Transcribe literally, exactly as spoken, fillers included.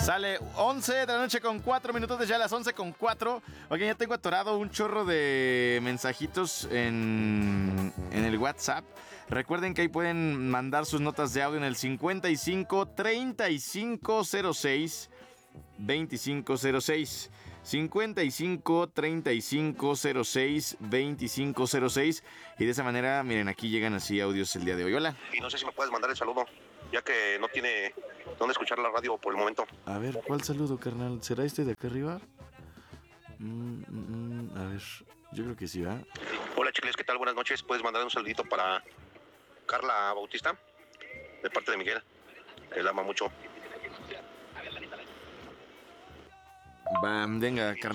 Sale once de la noche con cuatro minutos, ya las once con cuatro. Oigan, ya tengo atorado un chorro de mensajitos en, en el WhatsApp. Recuerden que ahí pueden mandar sus notas de audio en el cincuenta y cinco, treinta y cinco cero seis, veinticinco cero seis. cincuenta y cinco, treinta y cinco cero seis, veinticinco cero seis. Y de esa manera, miren, aquí llegan así audios el día de hoy. Hola. Y no sé si me puedes mandar el saludo, ya que no tiene dónde escuchar la radio por el momento. A ver, ¿cuál saludo, carnal? ¿Será este de acá arriba? Mm, mm, a ver, yo creo que sí, ¿va? Hola, chicles, ¿qué tal? Buenas noches. ¿Puedes mandar un saludito para Carla Bautista? De parte de Miguel. Que la ama mucho. Va, venga, carnal.